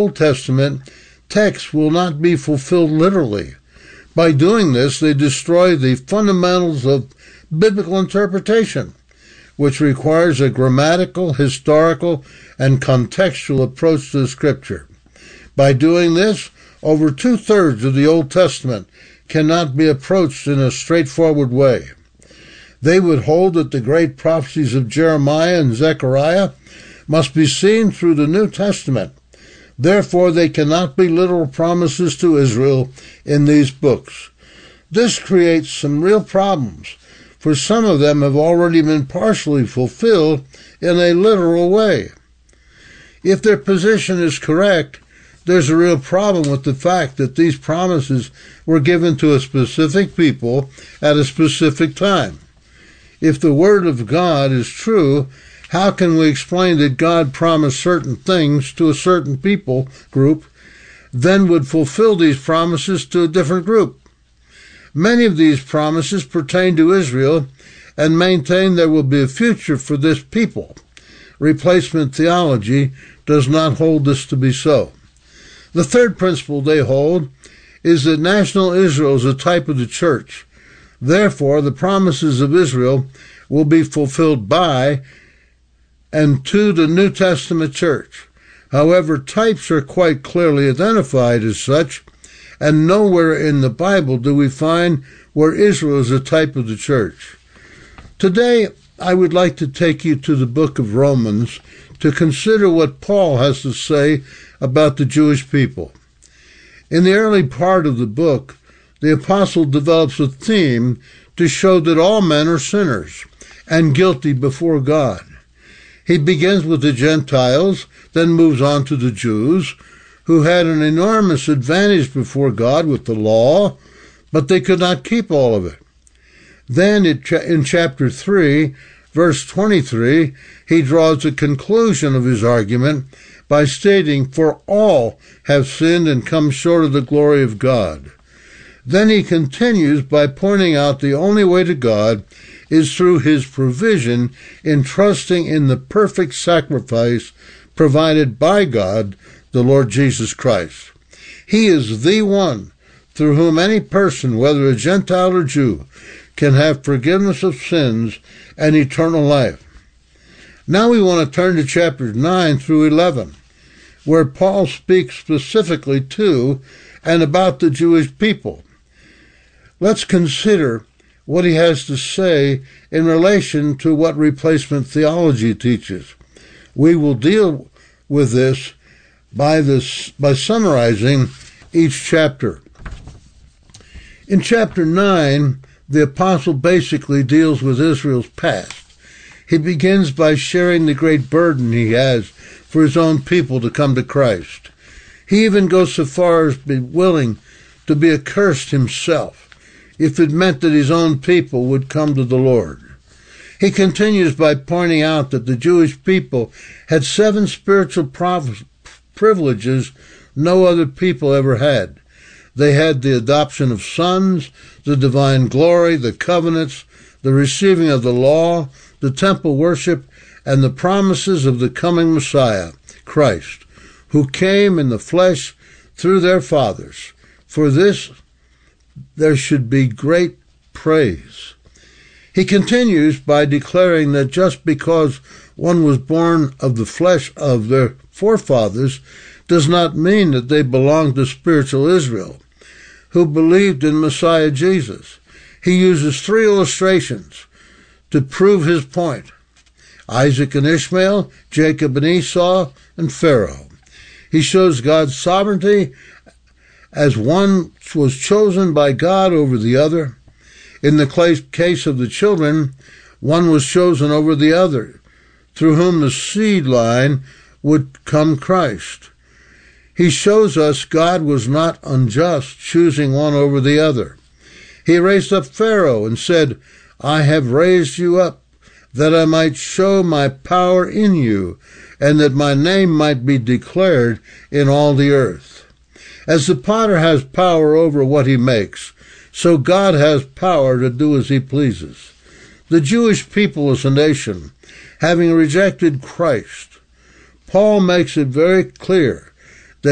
Old Testament text will not be fulfilled literally. By doing this, they destroy the fundamentals of biblical interpretation, which requires a grammatical, historical, and contextual approach to the Scripture. By doing this, over 2/3 of the Old Testament cannot be approached in a straightforward way. They would hold that the great prophecies of Jeremiah and Zechariah must be seen through the New Testament. Therefore, they cannot be literal promises to Israel in these books. This creates some real problems, for some of them have already been partially fulfilled in a literal way. If their position is correct, there's a real problem with the fact that these promises were given to a specific people at a specific time. If the Word of God is true, how can we explain that God promised certain things to a certain people group, then would fulfill these promises to a different group? Many of these promises pertain to Israel and maintain there will be a future for this people. Replacement theology does not hold this to be so. The third principle they hold is that national Israel is a type of the church. Therefore, the promises of Israel will be fulfilled by and to the New Testament church. However, types are quite clearly identified as such, and nowhere in the Bible do we find where Israel is a type of the church. Today, I would like to take you to the book of Romans to consider what Paul has to say about the Jewish people. In the early part of the book, the apostle develops a theme to show that all men are sinners and guilty before God. He begins with the Gentiles, then moves on to the Jews, who had an enormous advantage before God with the law, but they could not keep all of it. Then in chapter 3, verse 23, he draws a conclusion of his argument by stating, "For all have sinned and come short of the glory of God." Then he continues by pointing out the only way to God is through his provision in trusting in the perfect sacrifice provided by God, the Lord Jesus Christ. He is the one through whom any person, whether a Gentile or Jew, can have forgiveness of sins and eternal life. Now we want to turn to chapters 9 through 11, where Paul speaks specifically to and about the Jewish people. Let's consider what he has to say in relation to what replacement theology teaches. We will deal with this by summarizing each chapter. In chapter 9, the apostle basically deals with Israel's past. He begins by sharing the great burden he has for his own people to come to Christ. He even goes so far as to be willing to be accursed himself if it meant that his own people would come to the Lord. He continues by pointing out that the Jewish people had 7 spiritual privileges no other people ever had. They had the adoption of sons, the divine glory, the covenants, the receiving of the law, the temple worship, and the promises of the coming Messiah, Christ, who came in the flesh through their fathers. For this there should be great praise. He continues by declaring that just because one was born of the flesh of their forefathers does not mean that they belong to spiritual Israel, who believed in Messiah Jesus. He uses 3 illustrations to prove his point: Isaac and Ishmael, Jacob and Esau, and Pharaoh. He shows God's sovereignty as one was chosen by God over the other. In the case of the children, one was chosen over the other, through whom the seed line would come Christ. He shows us God was not unjust, choosing one over the other. He raised up Pharaoh and said, "I have raised you up, that I might show my power in you, and that my name might be declared in all the earth." As the potter has power over what he makes, so God has power to do as he pleases. The Jewish people as a nation, having rejected Christ, Paul makes it very clear